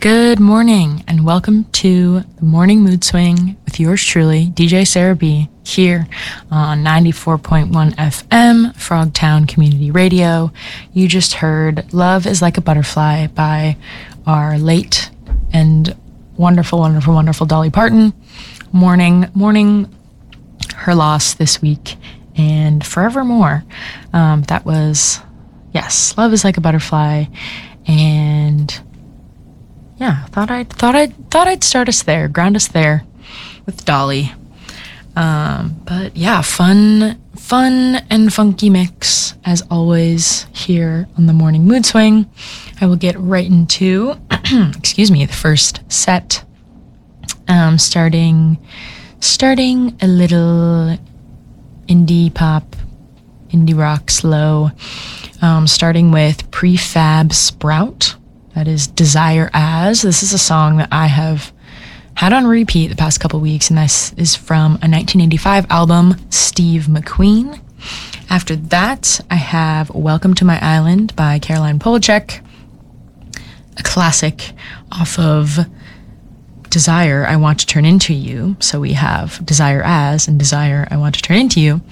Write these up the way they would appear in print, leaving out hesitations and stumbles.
Good morning, and welcome to the Morning Mood Swing with yours truly, DJ Sarah B, here on 94.1 FM, Frogtown Community Radio. You just heard Love is Like a Butterfly by our late and wonderful Dolly Parton. Mourning her loss this week and forevermore. That was, yes, Love is Like a Butterfly, and yeah, thought I'd start us there, ground us there with Dolly. But yeah, fun and funky mix as always here on the Morning Mood Swing. I will get right into, the first set. Starting a little indie pop, indie rock, slow. Starting with Prefab Sprout. That is Desire As. This is a song that I have had on repeat the past couple weeks, and this is from a 1985 album, Steve McQueen. After that, I have Welcome to My Island by Caroline Polachek, a classic off of Desire, I Want to Turn Into You. So we have Desire As and Desire, I Want to Turn Into You.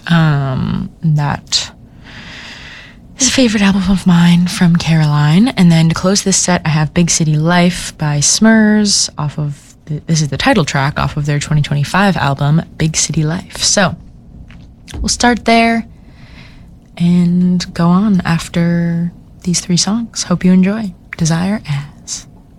That is a favorite album of mine from Caroline. And then to close this set, I have Big City Life by Smurs this is the title track off of their 2025 album, Big City Life. So we'll start there and go on after these three songs. Hope you enjoy. Desire As.